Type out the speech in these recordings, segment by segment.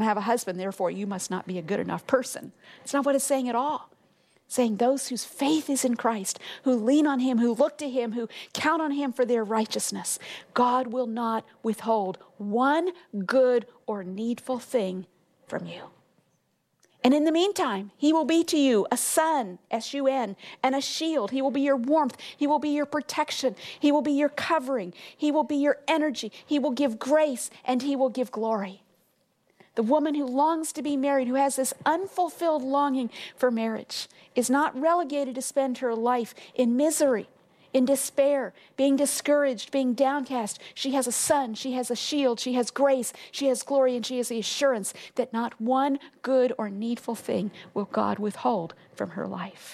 have a husband, therefore you must not be a good enough person. It's not what it's saying at all. It's saying those whose faith is in Christ, who lean on him, who look to him, who count on him for their righteousness, God will not withhold one good or needful thing from you. And in the meantime, he will be to you a sun, S-U-N, and a shield. He will be your warmth. He will be your protection. He will be your covering. He will be your energy. He will give grace, and he will give glory. The woman who longs to be married, who has this unfulfilled longing for marriage, is not relegated to spend her life in misery, in despair, being discouraged, being downcast. She has a sun, she has a shield, she has grace, she has glory, and she has the assurance that not one good or needful thing will God withhold from her life.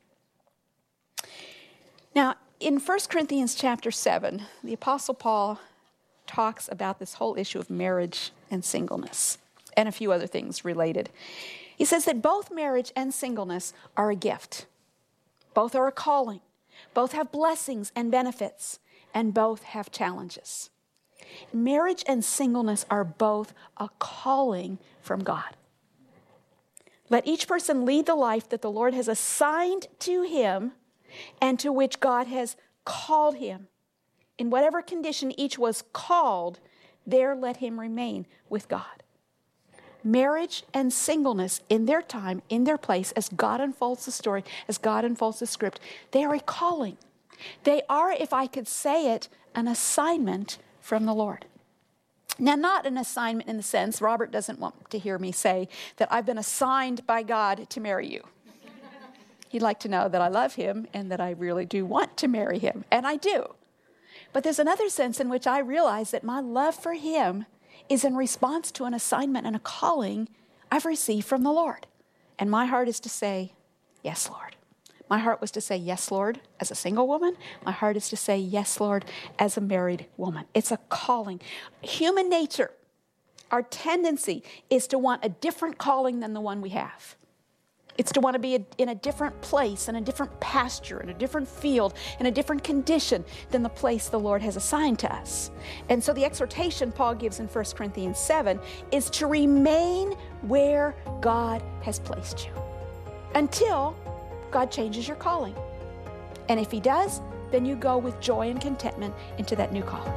Now, in 1 Corinthians chapter 7, the Apostle Paul talks about this whole issue of marriage and singleness, and a few other things related. He says that both marriage and singleness are a gift. Both are a calling. Both have blessings and benefits, and both have challenges. Marriage and singleness are both a calling from God. Let each person lead the life that the Lord has assigned to him and to which God has called him. In whatever condition each was called, there let him remain with God. Marriage and singleness in their time, in their place, as God unfolds the story, as God unfolds the script, they are a calling. They are, if I could say it, an assignment from the Lord. Now, not an assignment in the sense, Robert doesn't want to hear me say that I've been assigned by God to marry you. He'd like to know that I love him and that I really do want to marry him, and I do. But there's another sense in which I realize that my love for him is in response to an assignment and a calling I've received from the Lord. And my heart is to say, yes, Lord. My heart was to say, yes, Lord, as a single woman. My heart is to say, yes, Lord, as a married woman. It's a calling. Human nature, our tendency is to want a different calling than the one we have. It's to want to be in a different place, in a different pasture, in a different field, in a different condition than the place the Lord has assigned to us. And so the exhortation Paul gives in 1 Corinthians 7 is to remain where God has placed you until God changes your calling. And if he does, then you go with joy and contentment into that new calling.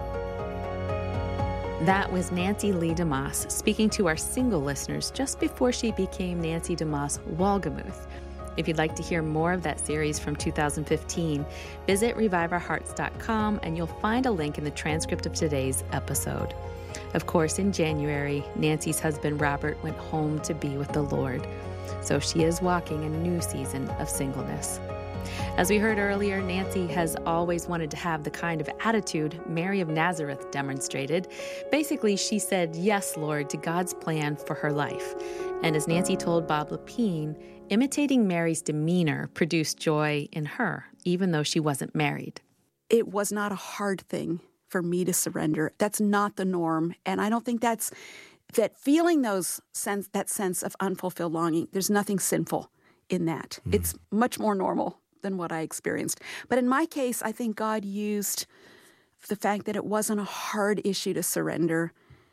That was Nancy Lee DeMoss speaking to our single listeners just before she became Nancy DeMoss Wolgemuth. If you'd like to hear more of that series from 2015, visit reviveourhearts.com and you'll find a link in the transcript of today's episode. Of course, in January, Nancy's husband Robert went home to be with the Lord. So she is walking a new season of singleness. As we heard earlier, Nancy has always wanted to have the kind of attitude Mary of Nazareth demonstrated. Basically, she said, yes, Lord, to God's plan for her life. And as Nancy told Bob Lepine, imitating Mary's demeanor produced joy in her, even though she wasn't married. It was not a hard thing for me to surrender. That's not the norm. And I don't think that feeling that sense of unfulfilled longing, there's nothing sinful in that. It's much more normal than what I experienced. But in my case, I think God used the fact that it wasn't a hard issue to surrender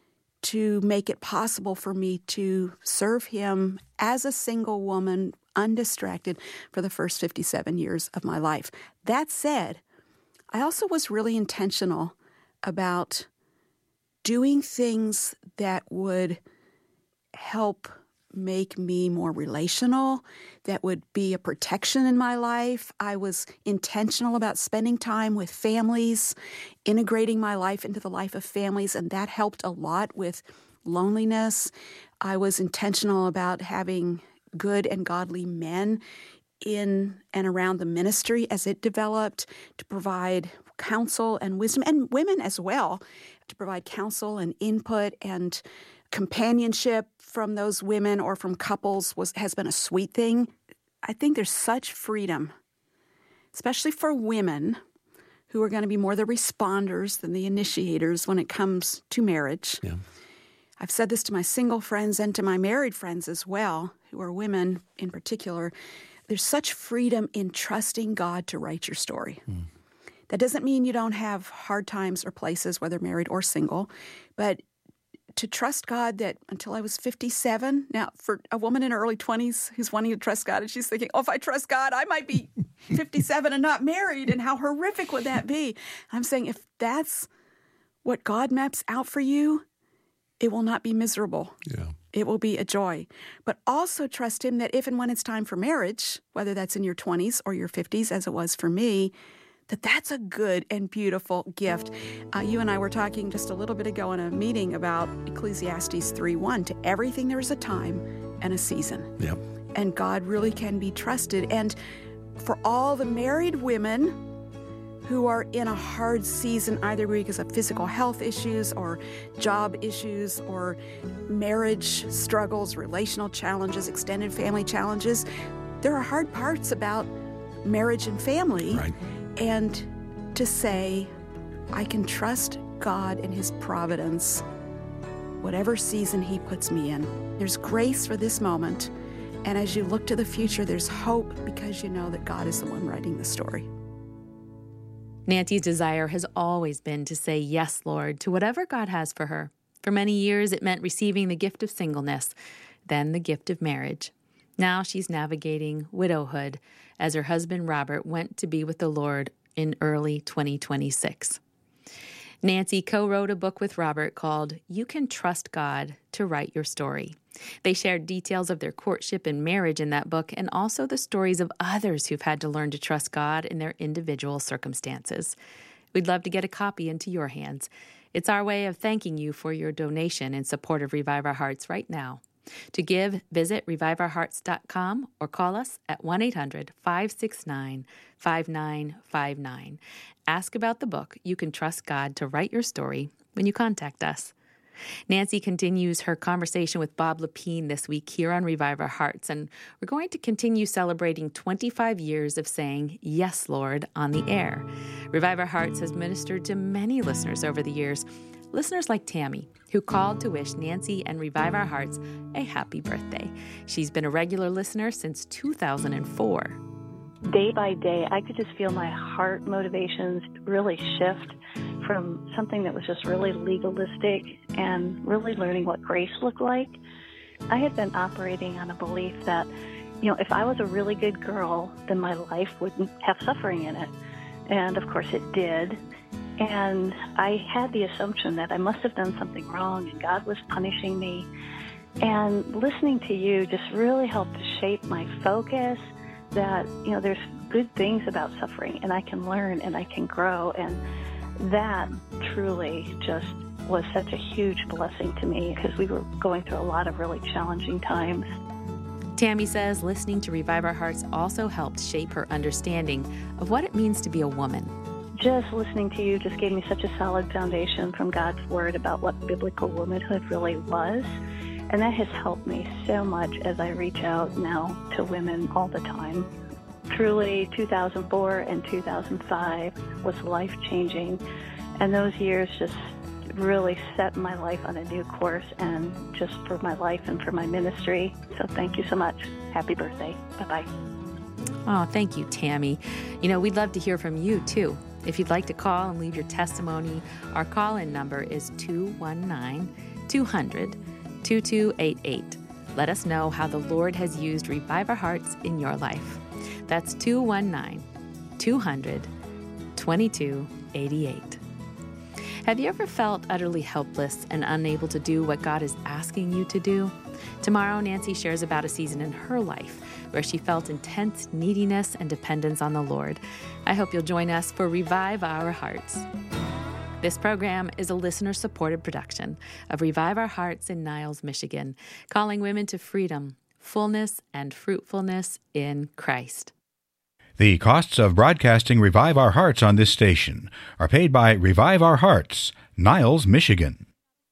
to make it possible for me to serve him as a single woman, undistracted, for the first 57 years of my life. That said, I also was really intentional about doing things that would help make me more relational, that would be a protection in my life. I was intentional about spending time with families, integrating my life into the life of families, and that helped a lot with loneliness. I was intentional about having good and godly men in and around the ministry as it developed to provide counsel and wisdom, and women as well, to provide counsel and input and companionship from those women or from couples has been a sweet thing. I think there's such freedom, especially for women who are going to be more the responders than the initiators when it comes to marriage. Yeah. I've said this to my single friends and to my married friends as well, who are women in particular. There's such freedom in trusting God to write your story. That doesn't mean you don't have hard times or places, whether married or single, but to trust God that until I was 57. Now, for a woman in her early 20s who's wanting to trust God, and she's thinking, if I trust God, I might be 57 and not married, and how horrific would that be? I'm saying if that's what God maps out for you, it will not be miserable. Yeah. It will be a joy. But also trust Him that if and when it's time for marriage, whether that's in your 20s or your 50s, as it was for me, that's a good and beautiful gift. You and I were talking just a little bit ago in a meeting about Ecclesiastes 3:1. To everything there is a time and a season. Yep. And God really can be trusted. And for all the married women who are in a hard season, either because of physical health issues or job issues or marriage struggles, relational challenges, extended family challenges, there are hard parts about marriage and family. Right. And to say, I can trust God and His providence, whatever season He puts me in. There's grace for this moment. And as you look to the future, there's hope because you know that God is the one writing the story. Nancy's desire has always been to say yes, Lord, to whatever God has for her. For many years, it meant receiving the gift of singleness, then the gift of marriage. Now she's navigating widowhood as her husband Robert went to be with the Lord in early 2026. Nancy co-wrote a book with Robert called You Can Trust God to Write Your Story. They shared details of their courtship and marriage in that book, and also the stories of others who've had to learn to trust God in their individual circumstances. We'd love to get a copy into your hands. It's our way of thanking you for your donation in support of Revive Our Hearts right now. To give, visit reviveourhearts.com or call us at 1-800-569-5959. Ask about the book, You Can Trust God to Write Your Story, when you contact us. Nancy continues her conversation with Bob Lepine this week here on Revive Our Hearts, and we're going to continue celebrating 25 years of saying, Yes, Lord, on the air. Revive Our Hearts has ministered to many listeners over the years, listeners like Tammy, who called to wish Nancy and Revive Our Hearts a happy birthday. She's been a regular listener since 2004. Day by day, I could just feel my heart motivations really shift from something that was just really legalistic and really learning what grace looked like. I had been operating on a belief that, if I was a really good girl, then my life wouldn't have suffering in it. And of course it did. And I had the assumption that I must have done something wrong and God was punishing me. And listening to you just really helped to shape my focus that, there's good things about suffering and I can learn and I can grow. And that truly just was such a huge blessing to me because we were going through a lot of really challenging times. Tammy says listening to Revive Our Hearts also helped shape her understanding of what it means to be a woman. Just listening to you just gave me such a solid foundation from God's Word about what biblical womanhood really was. And that has helped me so much as I reach out now to women all the time. Truly, 2004 and 2005 was life-changing. And those years just really set my life on a new course and just for my life and for my ministry. So thank you so much. Happy birthday. Bye-bye. Oh, thank you, Tammy. We'd love to hear from you, too. If you'd like to call and leave your testimony, our call-in number is 219-200-2288. Let us know how the Lord has used Revive Our Hearts in your life. That's 219-200-2288. Have you ever felt utterly helpless and unable to do what God is asking you to do? Tomorrow, Nancy shares about a season in her life where she felt intense neediness and dependence on the Lord. I hope you'll join us for Revive Our Hearts. This program is a listener-supported production of Revive Our Hearts in Niles, Michigan, calling women to freedom, fullness, and fruitfulness in Christ. The costs of broadcasting Revive Our Hearts on this station are paid by Revive Our Hearts, Niles, Michigan.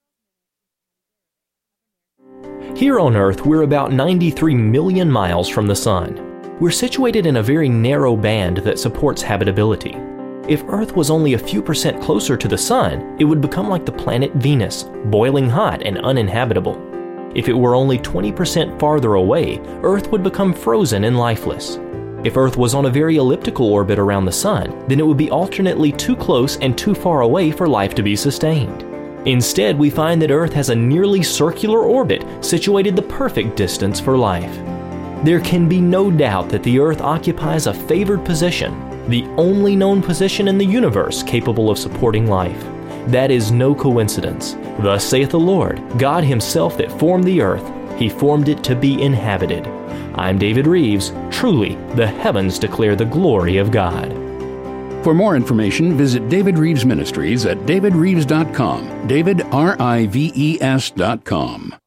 Here on Earth, we're about 93 million miles from the Sun. We're situated in a very narrow band that supports habitability. If Earth was only a few percent closer to the Sun, it would become like the planet Venus, boiling hot and uninhabitable. If it were only 20% farther away, Earth would become frozen and lifeless. If Earth was on a very elliptical orbit around the Sun, then it would be alternately too close and too far away for life to be sustained. Instead, we find that Earth has a nearly circular orbit situated the perfect distance for life. There can be no doubt that the Earth occupies a favored position, the only known position in the universe capable of supporting life. That is no coincidence. Thus saith the Lord, God Himself that formed the earth, He formed it to be inhabited. I'm David Reeves. Truly, the heavens declare the glory of God. For more information, visit David Reeves Ministries at davidreeves.com, davidreeves.com.